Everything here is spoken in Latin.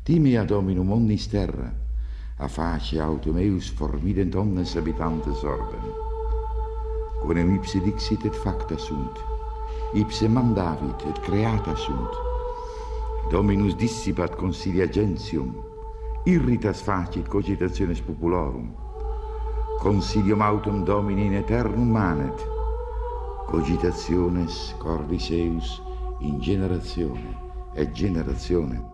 Timea dominum omnis terra, a face autem eus formident omnes habitantes orbem. Quem ipse dixit et facta sunt, ipse mandavit et creata sunt. Dominus dissipat consilia gentium, irritas facit cogitationes populorum. Consilium autem Domini in aeternum manet, cogitationes cordis eus in generatione et generationem.